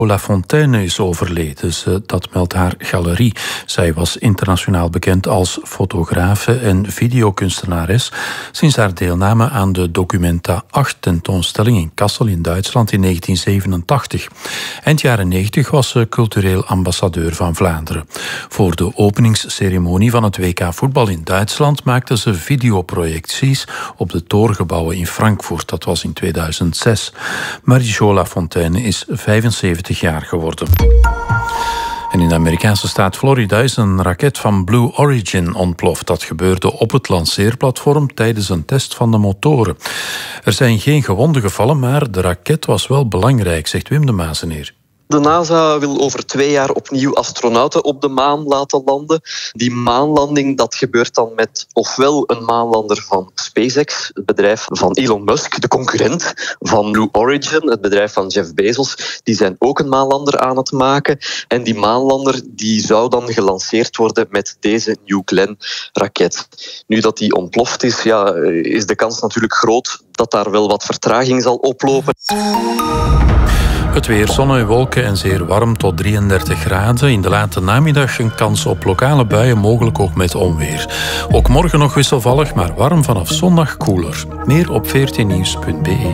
Lafontaine is overleden, dat meldt haar galerie. Zij was internationaal bekend als fotografe en videokunstenares sinds haar deelname aan de Documenta 8 tentoonstelling in Kassel in Duitsland in 1987. Eind jaren 90 was ze cultureel ambassadeur van Vlaanderen. Voor de openingsceremonie van het WK voetbal in Duitsland maakte ze videoprojecties op de torengebouwen in Frankfurt. Dat was in 2006. Marie-Jo Lafontaine is 75 jaar geworden. En in de Amerikaanse staat Florida is een raket van Blue Origin ontploft. Dat gebeurde op het lanceerplatform tijdens een test van de motoren. Er zijn geen gewonden gevallen, maar de raket was wel belangrijk, zegt Wim de Mazeneer. De NASA wil over 2 jaar opnieuw astronauten op de maan laten landen. Die maanlanding dat gebeurt dan met ofwel een maanlander van SpaceX, het bedrijf van Elon Musk, de concurrent van Blue Origin, het bedrijf van Jeff Bezos. Die zijn ook een maanlander aan het maken. En die maanlander die zou dan gelanceerd worden met deze New Glenn-raket. Nu dat die ontploft is, is de kans natuurlijk groot dat daar wel wat vertraging zal oplopen. Het weer, zon en wolken en zeer warm tot 33 graden. In de late namiddag een kans op lokale buien, mogelijk ook met onweer. Ook morgen nog wisselvallig, maar warm vanaf zondag koeler. Meer op 14nieuws.be.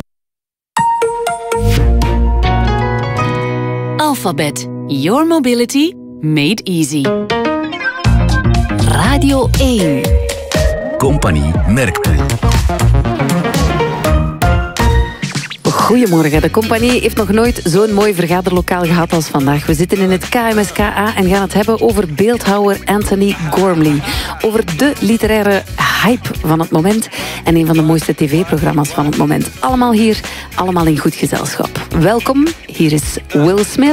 Alphabet. Your mobility made easy. Radio 1. Compagnie Merkpoel. Goedemorgen. De compagnie heeft nog nooit zo'n mooi vergaderlokaal gehad als vandaag. We zitten in het KMSK-A en gaan het hebben over beeldhouwer Anthony Gormley. Over de literaire hype van het moment en een van de mooiste tv-programma's van het moment. Allemaal hier, allemaal in goed gezelschap. Welkom, hier is Will Smith.